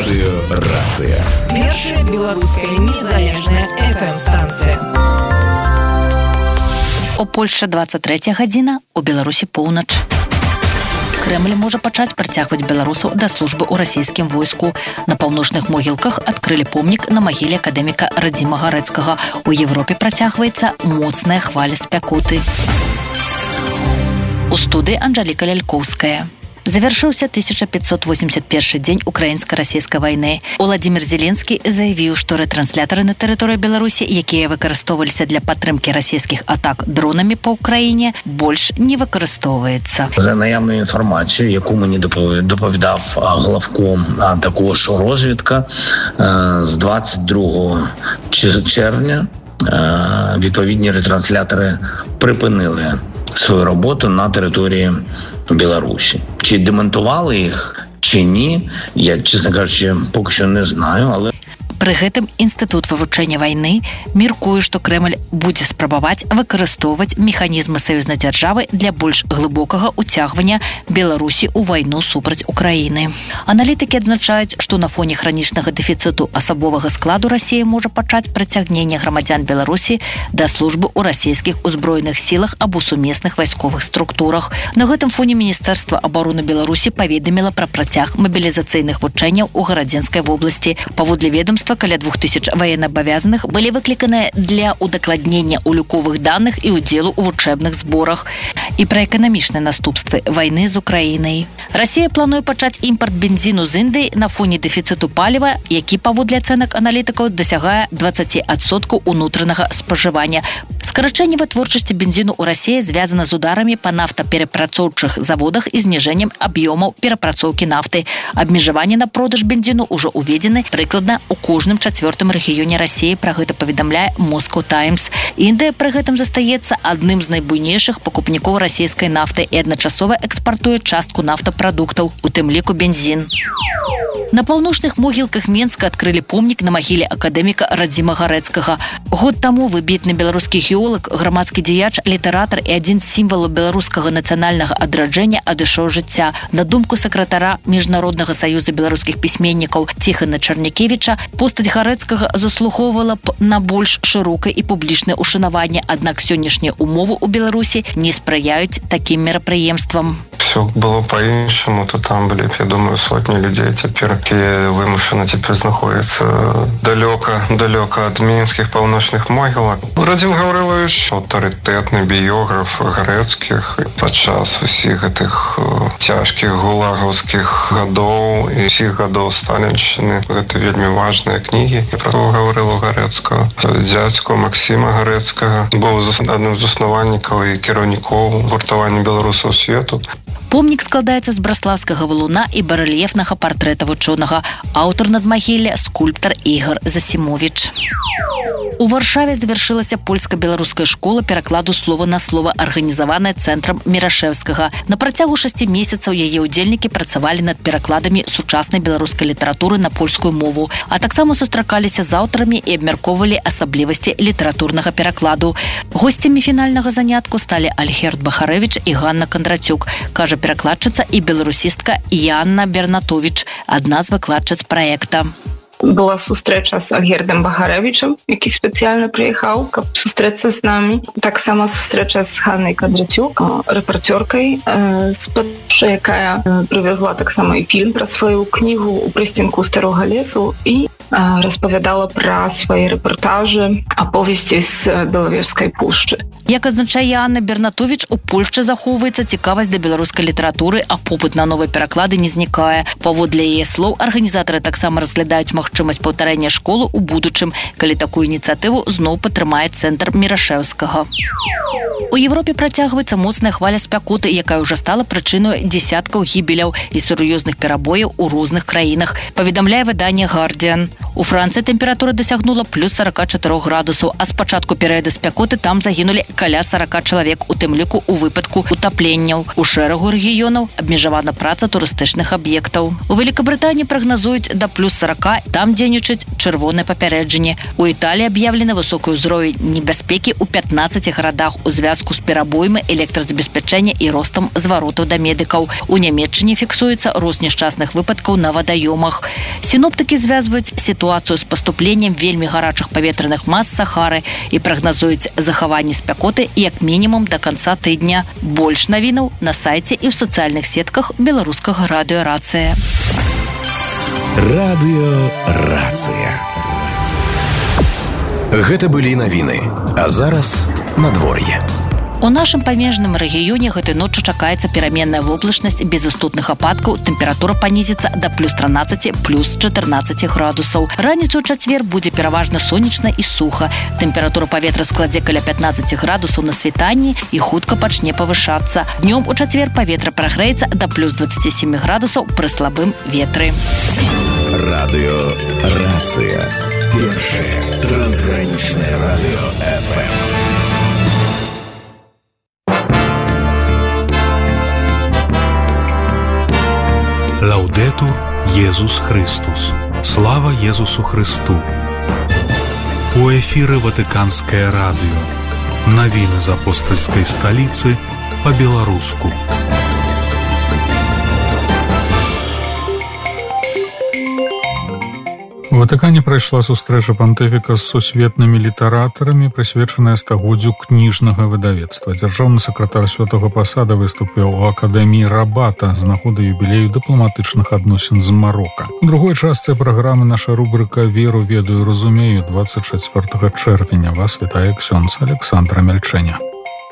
Радыёрацыя. Першая беларуская незалежная FM-станцыя. У Польшчы 23 гадзіна, у Беларусі поўнач. Крэмль можа пачаць прыцягваць беларусаў да службы ў расійскім войску. На паўночных могілках адкрылі помнік на магіле акадэміка Радзіма Гарэцкага. У Европе працягваецца моцная хваля спякоты. У студыі Анжэліка Лялькоўская. Завяршыўся 1581 дзень украінска-расійскай вайны. Уладзімір Зеленскі заявіў, што рэтрансляторы на тэрыторыі Беларусі, якія выкарыстоўваліся для падтрымкі расійскіх атак дронамі па ўкраіне, больш не выкарыстоўваецца. За наявною інфармацією, яку мені доповідав главком, а також розвідка, з 22 червня відповідні ретранслятори припинили свою роботу на території Білорусі. Чи демонтували їх, чи ні, я, чесно кажучи, поки що не знаю, але... Пры гэтым Інстытут вывучэння вайны мяркуе, што Крэмль будзе спрабаваць выкарыстоўваць механізмы саюзнай дзяржавы для больш глыбокага ўцягвання Беларусі ў вайну супраць Украіны. Аналітыкі адзначаюць, што на фоне хранічнага дэфіцыту асабовага складу Расія можа пачаць прыцягненне грамадзян Беларусі да службы ў расійскіх узброеных сілах або сумесных вайсковых структурах. На гэтым фоне Міністэрства абароны Беларусі паведаміла пра працяг мабілізацыйных вучэнняў у Гарадзенскай вобласці. Паводле ведомства, каля 2000 военноабавязаных былі выкліканыя для удакладнення уліковых даных і ўдзелу ў вучэбных зборах. І пра эканамічныя наступствы вайны з Украінай. Расія плануе пачаць імпарт бензіну з Індыі на фоне дэфіцыту паліва, які паводле ацэнак аналітыкаў дасягае 20% унутранага спажывання. Скарачэнне вытворчасці бензіну ў Расіі звязана з ударамі па нафтаперапрацоўчых заводах і зніжэннем аб'ёмаў перапрацоўкі нафты. Абмежаванне на продаж бензіну ўжо уведзены прыкладна ў кожным чацвёртым рэгіёне Расіі, пра гэта паведамляе Moscow Times. Індыя пры гэтым застаецца адным з найбуйнейшых пакупнікоў расійскай нафты і адначасова экспартуе частку нафтапрадуктаў, у тым ліку бензін. На паўночных могілках Менска адкрылі помнік на магіле акадэміка Радзіма Гарэцкага. Год таму выбітны беларускі геолог, грамадскі дзеяч, літаратар і адзін з сімвалаў беларускага нацыянальнага адраджэння адышоў жыцця. На думку сакратара Міжнароднага саюза беларускіх пісьменнікаў Ціхана Чарнякевіча, постаць Гарэцкага заслугоўвала б на больш шырокае і публічнае ушанаванне, аднак сённяшнія умовы ў Беларусі не спрыяюць такім мерапрыемствам. Все было по-іншому, то там были, я думаю, сотни людей теперь, которые вымушаны теперь знаходятся далеко от мінскіх паўночных могілак. Радзім Гаврилович, аўтарытэтны біёграф Гарэцкіх, падчас усіх гэтых цяжкіх гулагаўскіх гадоў і ўсіх гадоў сталіншчыны. Гэта вельмі важныя кнігі пра Гаврылу Гарэцкага. Дзядзьку Максіма Гарэцкага быў адным з заснавальнікаў і кіраўнікоў гуртавання беларусаў свету. Помнік складаецца з браслаўскага валуна і барэльефнага партрэта вучонага. Аўтар надмагілля скульптар Ігор Засімовіч. У Варшаве завяршылася польска-беларуская школа перакладу слова на слова, арганізаваная цэнтрам Мірашэўскага. На працягу 6 месяцаў яе ўдзельнікі працавалі над перакладамі сучаснай беларускай літаратуры на польскую мову, а таксама сустракаліся з аўтарамі і абмяркоўвалі асаблівасці літаратурнага перакладу. Госцямі фінальнага занятку сталі Альгерд Бахарэвіч і Ганна Кандрацюк, кажа перакладчыца і беларусістка Яна Бернатовіч, адна з выкладчыц праекта. Была сустрэча з Альгердом Бахарэвічам, які спецыяльна прыехаў, каб сустрэцца з намі. Таксама сустрэча з Ганнай Кандрацюк, рэпарцёркай, якая прывязла таксама і фільм пра сваю кнігу «У прыстенку старога лесу» і распавядала пра свае рэпартажы, аповесці з Белавежскай пушчы. Як азначае Анна Бернатовіч, у Польшчы захоўваецца цікавасць да беларускай літаратуры, а попыт на новыя пераклады не знікае. Паводле яе слоў, арганізатары таксама разглядаюць магчымасць паўтарэння школы ў будучым, калі такую ініцыятыву зноў падтрымае цэнтр Мірашэўскага. У Европе працягваецца моцная хваля спякоты, якая ўжо стала прычынай дзесяткаў гібеляў і сур'ёзных перабояў у розных краінах, паведамляе выданне «Гардзіан». У Францыі тэмпература дасягнула плюс 44 градусаў, а з пачатку перыяда спякоты там загінулі каля 40 чалавек, у тым ліку у выпадку утапленняў. У шэрагу рэгіёнаў абмежавана праца турыстычных аб'ектаў. У Великабрытаніі прагназуюць да плюс 40, там дзейнічаць чырвонае папярэджанне. У Італіі аб'яўлены высокі ўзровень небяспекі ў 15 гарадах у звязку з перабоямі электразабеспячэння і ростам зваротаў да медыкаў. У Нямецчыне фіксуецца рост нешчасных выпадкаў на вадаёмах. Сіноптыкі звязваюць сітуацыю з паступленнем вельмі гарачых паветраных мас з Сахары і прагназуюць захаванне спякоты як мінімум да канца тыдня. Больш навінаў на сайце і ў сацыяльных сетках беларускага радыё «Рацыя». Радыё «Рацыя». Гэта былі навіны, а зараз надвор'е. У нашым памежным рэгіёне гэтай ноччу чакаецца пераменная воблачнасць без істотных ападкаў, тэмпература панізіцца да плюс 13, плюс 14 градусаў. Раніцу ў чацвер будзе пераважна сонечна і суха. Тэмпература паветра складзе каля 15 градусаў на світанні і хутка пачне павышацца. Днём у чацвер паветра прагрэецца да плюс 27 градусаў пры слабым ветры. Радыё «Рацыя». Першае трансгранічнае радыё FM. Лаўдэтур Езус Христус. Слава Езусу Христу. У эфіры Ватыканскае радыё. Навіны з апостальскай сталіцы па-беларуску. У Ватыкане прайшла сустрэча пантыфіка з сусветнымі літаратарамі, прысвечаная стагоддзю кніжнага выдавецтва. Дзяржаўны сакратар святога пасада выступіў у акадэміі Рабата з нагоды юбілею дыпламатычных адносін з Марока. У другой частцы праграмы наша рубрыка «Веру, ведаю, разумею» 24 чэрвеня. Вас вітае ксёндз Александра Мяльчэня.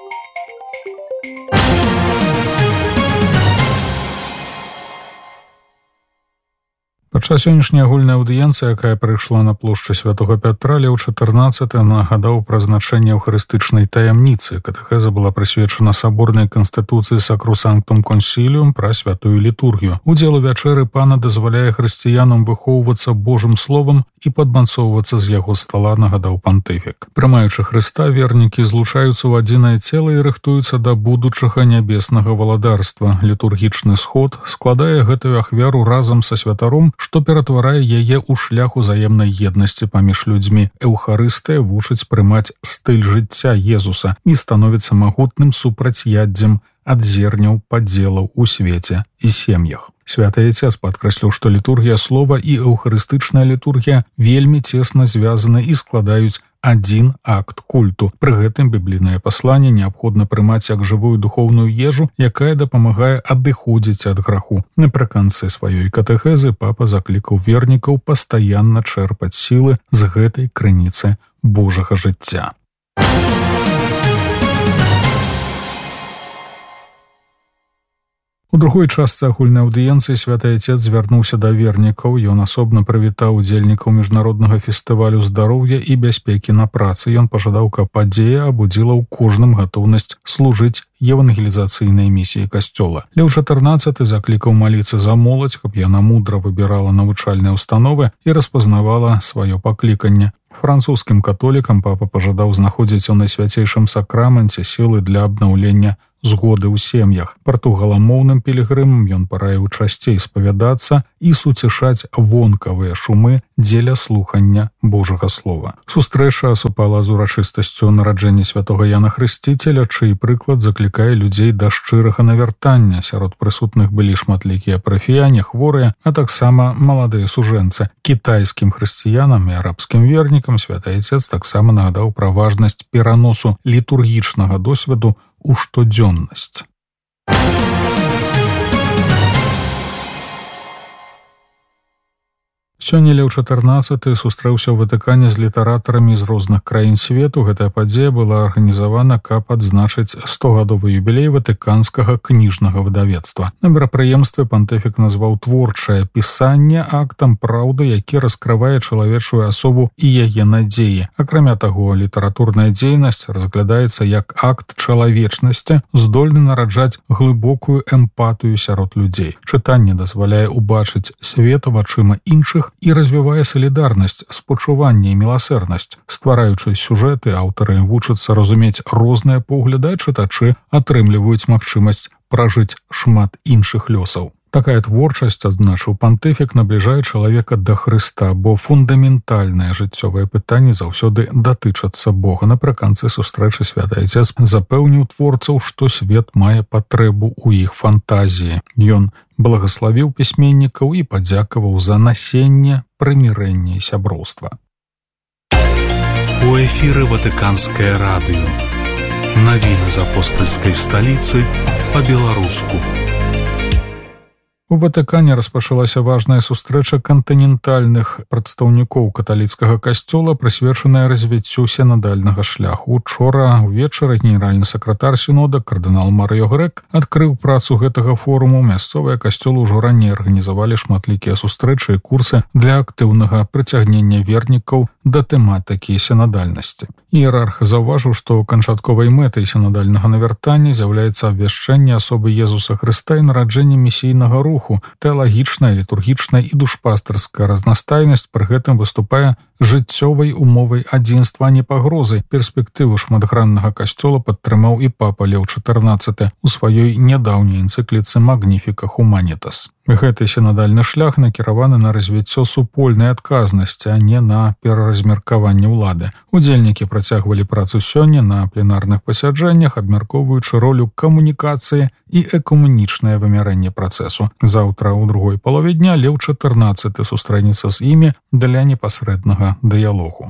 Падчас сённяшняй агульнай аўдыенцыі, якая прыйшла на плошчы святога Пятра, Леў XIV нагадаў пра значэнне эўхарыстычнай таямніцы. Катэхеза была прысвечана саборнай канстытуцыі Сакросанктум Консіліум пра святую літургію. Удзел у вячэры пана дазваляе хрысціянам выхоўвацца Божым словам і падмацоўвацца з яго стала, нагадаў пантыфік. Прымаючы Хрыста, вернікі злучаюцца ў адзінае цела і рыхтуюцца да будучага нябеснага валадарства. Літургічны сход складае гэтую ахвяру разам са святаром, што ператварае яе ў шлях узаемнай еднасці паміж людзьмі. Эўхарыстыя вучыць прымаць стыль жыцця Езуса і становіцца магутным супрацьяддзем ад зерняў падзелаў у свеце і сем'ях. Святы Отец падкрэсліў, што літургія слова і эўхарыстычная літургія вельмі цесна звязаны і складаюць адзін акт культу. Пры гэтым біблійнае пасланне неабходна прымаць як жывую духоўную ежу, якая дапамагае адыходзіць ад граху. Напрыканцы сваёй катэхезы папа заклікаў вернікаў пастаянна чэрпаць сілы з гэтай крыніцы Божага жыцця. У другой частцы агульнай аўдыенцыі святы Отец звярнуўся да вернікаў. Ён асобна прывітаў удзельнікаў міжнароднага фестывалю здароўя і бяспекі на працы. Ён пажадаў, каб падзея абудзіла ў кожным гатоўнасць служыць евангелізацыйнай місіі касцёла. Леў XIV заклікаў маліцца за моладзь, каб яна мудра выбірала навучальныя установы і распазнавала сваё пакліканне. Французскім католікам папа пажадаў знаходзіць у найсвяцейшым сакраменце сілы для абнаўлення згоды ў сем'ях. Партугаламоўным пілігрымам ён параіў часцей спавядацца і суцішаць вонкавыя шумы дзеля слухання Божага слова. Сустрэча супала з урачыстасцю нараджэння святога Яна Хрысціцеля, чый прыклад заклікае людзей да шчырага навяртання. Сярод прысутных былі шматлікія парафіяне, хворыя, а таксама маладыя сужэнцы. Кітайскім хрысціянам і арабскім вернікам святы Отец таксама нагадаў пра важнасць пераносу літургічнага досведу у штодзённасць. Сёння Леў XIV сустрэўся ў Ватыкане з літаратарамі з розных краін свету. Гэтая падзея была арганізавана, каб адзначыць 100-гадовы юбілей ватыканскага кніжнага выдавецтва. На мерапрыемстве пантыфік назваў творчае пісанне актам праўды, які раскрывае чалавечую асобу і яе надзеі. Акрамя таго, літаратурная дзейнасць разглядаецца як акт чалавечнасці, здольны нараджаць глыбокую эмпатыю сярод людзей. Чытанне дазваляе ўбачыць свет вачыма іншых і развівае салідарнасць, спачуванне і міласэрнасць. Ствараючы сюжэты, аўтары вучацца разумець розныя погляды, а чытачы атрымліваюць магчымасць пражыць шмат іншых лёсаў. Такая творчасць, адзначыў пантыфік, набліжае чалавека да Хрыста, бо фундаментальныя жыццёвыя пытанні заўсёды датычацца Бога. Напрыканцы сустрэчы святы Айцец запэўніў творцаў, што свет мае патрэбу ў іх фантазіі. Ён благаславіў пісьменнікаў і падзякаваў за насенне прымірэння і сяброўства. У эфіры Ватыканскае радыё. Навіны з апостальскай сталіцы па-беларуску. У Ватыкане распачалася важная сустрэча кантынентальных прадстаўнікоў каталіцкага касцёла, прысвечаная развіццю сінадальнага шляху. Учора ўвечары генеральны сакратар сінода кардынал Марыё Грэк адкрыў працу гэтага форуму. Мясцовыя касцёлы ўжо раней арганізавалі шматлікія сустрэчы і курсы для актыўнага прыцягнення вернікаў да тэматыкі сінадальнасці. Іерарх заўважыў, што канчатковай мэтай сінадальнага навяртання з'яўляецца абвяшчэнне асобы Езуса Хрыста і нараджэнне місійнага руху. Тэалагічная, літургічная і душпастарская разнастайнасць пры гэтым выступае жыццёвай умовай адзінства, а не пагрозай. Перспектыву шматграннага касцёла падтрымаў і папа Леў XIV у сваёй нядаўняй энцыкліцы «Magnificat Humanitas». Гэты сінадальны шлях накіраваны на развіццё супольнай адказнасці, а не на пераразмеркаванне ўлады. Удзельнікі працягвалі працу сёння на пленарных пасяджэннях, абмяркоўваючы ролю камунікацыі і экумэнічнае вымярэнне працэсу. Заўтра ў другой палове дня Леў XIV сустрэнецца з імі для непасрэднага дыялогу.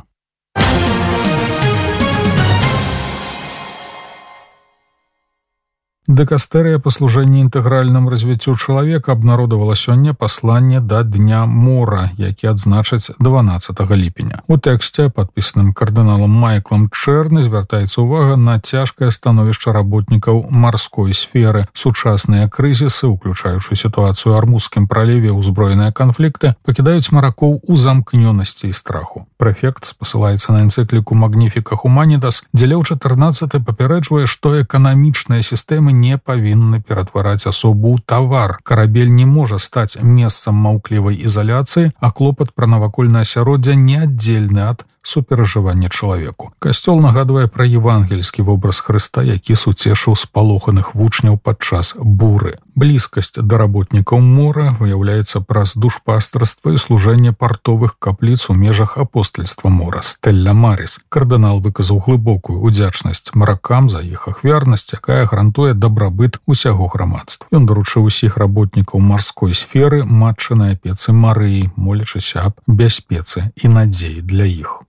Дыкастэрыя па служэнні інтэгральным развіццю чалавека абнародавала сёння пасланне да Дня мора, які адзначаць 12 ліпеня. У тэксце, падпісаным кардыналам Майклам Чэрны, звяртаецца ўвага на цяжкае становішча работнікаў марской сферы. Сучасныя крызісы, уключаючы сітуацыю ў Армузскім праліве, ўзброеныя канфлікты, пакідаюць маракоў у замкнёнасці і страху. Прэфект спасылаецца на энцыкліку «Magnificat Humanitas», дзе Леў XIV папярэджвае, што эканамічныя сістэмы не павінны ператвараць асобу ў тавар. Карабель не можа стаць месцам маўклівай ізаляцыі, а клопат пра навакольнае асяроддзе неаддзельны ад суперажывання чалавеку. Касцёл нагадвае пра евангельскі вобраз Хрыста, які суцешыў спалоханых вучняў падчас буры. Блізкасць да работнікаў мора выяўляецца праз душпастарства і служэнне партовых капліц у межах апостальства мора Стэлля Марис. Кардынал выказаў глыбокую удзячнасць маракам за іх ахвярнасць, якая гарантуе дабрабыт усяго грамадства. Ён даручыў усіх работнікаў марской сферы матчынай апецы Марыі, молячыся аб бяспецы і надзеі для іх.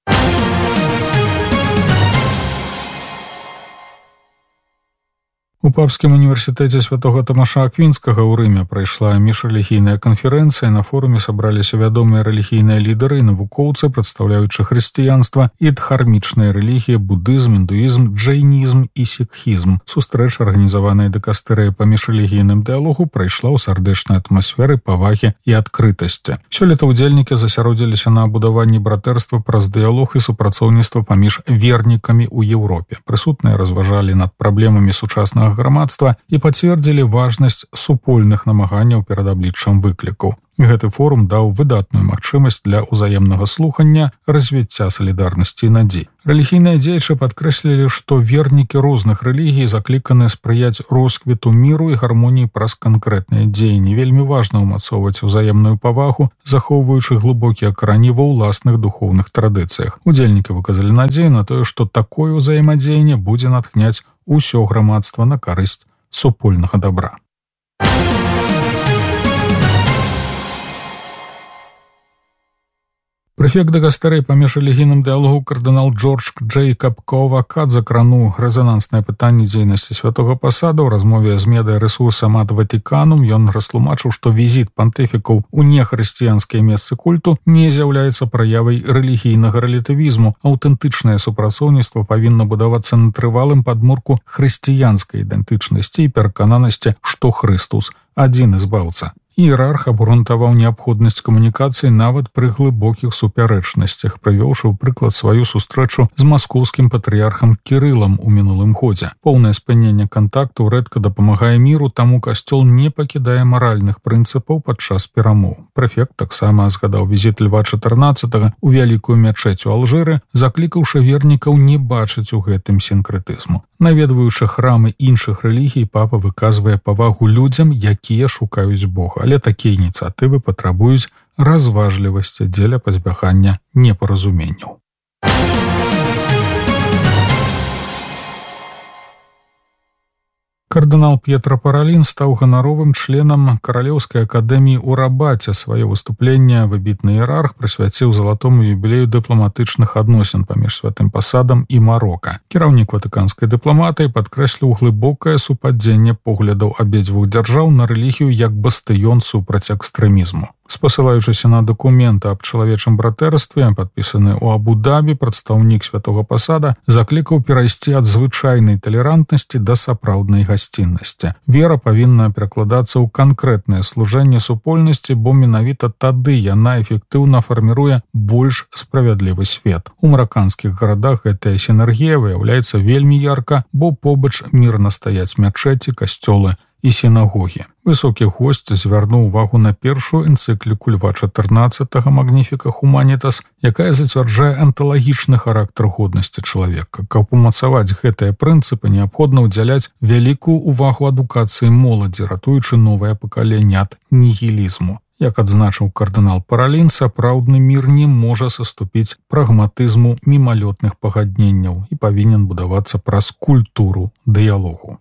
У папскім універсітэце святога Тамаша Аквінскага ў Рыме прайшла міжрэлігійная канферэнцыя. На форуме сабраліся вядомыя рэлігійныя лідары і навукоўцы, прадстаўляючы хрысціянства і дхармічныя рэлігіі, будызм, індуізм, джайнізм і сікхізм. Сустрэча, арганізаваная дыкастэрыяй па міжрэлігійным дыялогу, прайшла ў сардэчнай атмасферы павагі і адкрытасці. Сёлета ўдзельнікі засяродзіліся на будаванні братэрства праз дыялог і супрацоўніцтва паміж вернікамі ў Еўропе. Прысутныя разважалі над праблемамі сучаснага грамадства і пацвердзілі важнасць супольных намаганняў перад абліччам выклікаў. Гэты форум даў выдатную магчымасць для ўзаемнага слухання, развіцця салідарнасці і надзей. Рэлігійныя дзеячы падкрэслілі, што вернікі розных рэлігій закліканы спрыяць росквіту міру і гармоніі праз канкрэтныя дзеянні. Вельмі важна ўмацоўваць узаемную павагу, захоўваючы глыбокія карані ва ўласных духоўных традыцыях. Удзельнікі выказалі надзею на тое, што такое ўзаемадзеянне будзе натхняць усё грамадства на карысць супольнага дабра. Прэфект дыкастэрыі па міжрэлігійным дыялогу кардынал Джордж Джэйкаб Каувакад закрануў рэзананснае пытанне дзейнасці святога пасада. У размове з медыярэсурсам ад Ватыканум ён растлумачыў, што візіт пантыфікаў у нехрысціянскія месцы культу не з'яўляецца праявай рэлігійнага рэлятывізму. Аўтэнтычнае супрацоўніцтва павінна будавацца на трывалым падмурку хрысціянскай ідэнтычнасці і перакананасці, што Хрыстус адзіны збаўца. Іерарх абгрунтаваў неабходнасць камунікацыі нават пры глыбокіх супярэчнасцях, прывёўшы ў прыклад сваю сустрэчу з маскоўскім патрыярхам Кірылам у мінулым годзе. Поўнае спыненне кантакту рэдка дапамагае міру, таму касцёл не пакідае маральных прынцыпаў падчас перамоў. Прэфект таксама згадаў візіт Льва XIV у вялікую мячэць у Алжыры, заклікаўшы вернікаў не бачыць у гэтым сінкрэтызму. Наведваючы храмы іншых рэлігій, папа выказвае павагу людзям, якія шукаюць Бога. Але такія ініцыятывы патрабуюць разважлівасці дзеля пазбягання непаразуменняў. Кардынал П'етра Паралін стаў ганаровым членам Каралеўскай акадэміі ў Рабаце. Сваё выступленне выбітны іерарх прысвяціў залатому юбілею дыпламатычных адносін паміж святым пасадам і Марока. Кіраўнік ватыканскай дыпламатыі падкрэсліў глыбокае супадзенне поглядаў абедзвюх дзяржаў на рэлігію як бастыён супраць экстрэмізму. Спасылаючыся на дакументы аб чалавечым братэрстве, падпісаны ў Абу-Дабі, прадстаўнік святога пасада заклікаў перайсці ад звычайнай талерантнасці да сапраўднай гасціннасці. Вера павінна перакладацца ў канкрэтнае служэнне супольнасці, бо менавіта тады яна эфектыўна фарміруе больш справядлівы свет. У мараканскіх гарадах гэтая сінергія выяўляецца вельмі ярка, бо побач мірна стаяць мячэці, касцёлы і сінагогі. Высокі госць звярнуў увагу на першую энцыкліку Льва XIV «Magnificat Humanitas», якая зацвярджае анталагічны характар годнасці чалавека. Каб умацаваць гэтыя прынцыпы, неабходна ўдзяляць вялікую увагу адукацыі моладзі, ратуючы новае пакаленне ад нігілізму. Як адзначыў кардынал Паралін, сапраўдны мір не можа саступіць прагматызму мімалётных пагадненняў і павінен будавацца праз культуру дыялогу.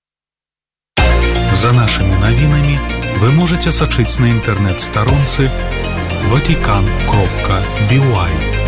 За нашими навінамі вы можете сачыць на інтэрнэт-старонцы vatican.by.